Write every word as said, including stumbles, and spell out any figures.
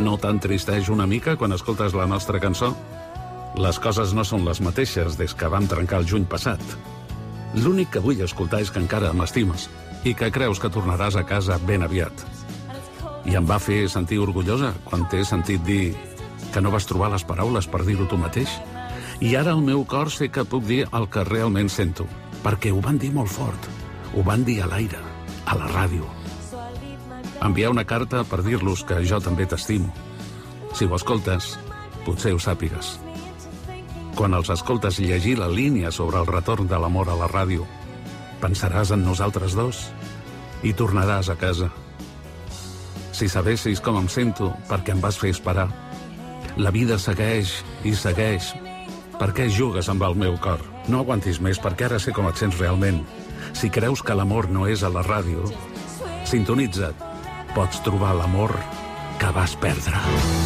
No t'entristeix una mica quan escoltes la nostra cançó? Les coses no són les mateixes des que vam trencar el juny passat. L'únic que vull escoltar és que encara m'estimes i que creus que tornaràs a casa ben aviat. I em va fer sentir orgullosa quan t'he sentit dir que no vas trobar les paraules per dir-ho tu mateix. I ara el meu cor sé que puc dir el que realment sento, perquè ho van dir molt fort. Ho van dir a l'aire, a la ràdio. Enviar una carta per dir-los que jo també t'estimo. Si ho escoltes, potser ho sàpigues. Quan els escoltes llegir la línia sobre el retorn de l'amor a la ràdio, pensaràs en nosaltres dos i tornaràs a casa. Si sabessis com em sento perquè em vas fer esperar. La vida segueix i segueix. Per què jugues amb el meu cor? No aguantis més perquè ara sé com et sents realment. Si creus que l'amor no és a la ràdio, sintonitza't. Pots trobar l'amor que vas perdre.